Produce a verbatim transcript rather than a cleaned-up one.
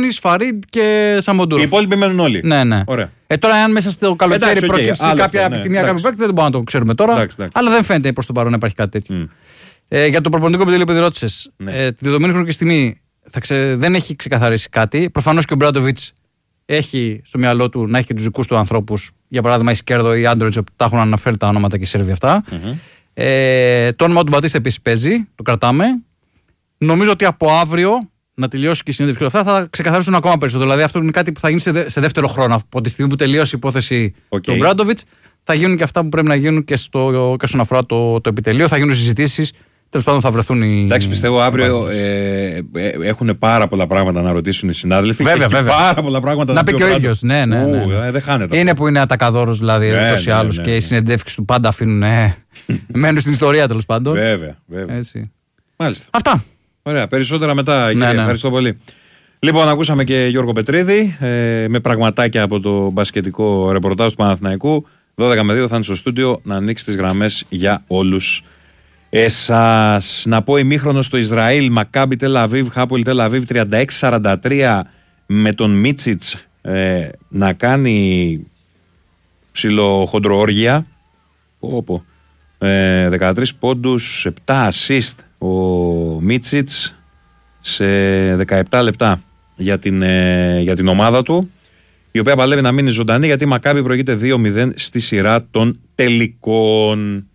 Σαβώνης, Φαρίντ και Σαμποντούρ. Οι υπόλοιποι μένουν όλοι. Ναι, ναι. Ωραία. Ε, τώρα, αν μέσα στο καλοκαίρι Εντάξει, okay, προκύψει άλλο κάποια αυτό, ναι, επιθυμία εντάξει. κάποιου παίκτη, δεν μπορούμε να το ξέρουμε τώρα. Εντάξει, εντάξει. Αλλά δεν φαίνεται προς το παρόν να υπάρχει κάτι τέτοιο. Mm. Ε, για το προπονητικό επιτελείο που ρώτησες, Ναι. ε, τη δεδομένη χρονική στιγμή θα ξε... δεν έχει ξεκαθαρίσει κάτι. Προφανώς και ο Μπράντοβιτς έχει στο μυαλό του να έχει και τους δικούς του ανθρώπους. Για παράδειγμα, η Σκέρδο ή η Άντροτζ, τα έχουν αναφέρει τα ονόματα και οι Σέρβοι αυτά. Mm-hmm. Ε, το όνομα του Μπατίστα επίσης παίζει, το κρατάμε. Νομίζω ότι από αύριο να τελειώσει και η συνέντευξη και αυτά θα ξεκαθαρίσουν ακόμα περισσότερο. Δηλαδή, αυτό είναι κάτι που θα γίνει σε, δε, σε δεύτερο χρόνο. Από τη στιγμή που τελειώσει η υπόθεση okay. του Μπράντοβιτς, θα γίνουν και αυτά που πρέπει να γίνουν και, στο, και όσον αφορά το, το επιτελείο. Θα γίνουν συζητήσεις. Τέλος πάντων, θα βρεθούν οι. Εντάξει, πιστεύω αύριο ε, ε, έχουν πάρα πολλά πράγματα να ρωτήσουν οι συνάδελφοι. Βέβαια, βέβαια. Πάρα πολλά πράγματα να πει και ο ίδιος. Ναι, ναι, ναι, ναι. Ου, δεν χάνεται. Είναι αυτό. Που είναι ατακαδόρος δηλαδή ναι, ούτως ή ναι, άλλως ναι, και ναι. οι συνεντεύξεις του πάντα αφήνουν. Ε, μένουν στην ιστορία τέλος πάντων. Βέβαια, βέβαια. Έτσι. Μάλιστα. Αυτά. Ωραία, περισσότερα μετά, κύριε. Ναι, ναι. Ευχαριστώ πολύ. Λοιπόν, ακούσαμε και Γιώργο Πετρίδη ε, με πραγματάκια από το μπασκετικό ρεπορτάζ του Παναθηναϊκού. δώδεκα με δύο θα είναι στο στούντιο να ανοίξει τις γραμμές για όλους εσάς. Να πω ημίχρονο στο Ισραήλ, Μακάμπι Τελ Αβίβ, Χάπολ Τελ Αβίβ τριάντα έξι σαράντα τρία με τον Μίτσιτς ε, να κάνει ψιλοχοντροόργια. Πω, ε, δεκατρείς πόντους, επτά assist ο Μίτσιτς σε δεκαεπτά λεπτά για την, ε, για την ομάδα του, η οποία παλεύει να μείνει ζωντανή γιατί η Μακάμπι προηγείται δύο μηδέν στη σειρά των τελικών.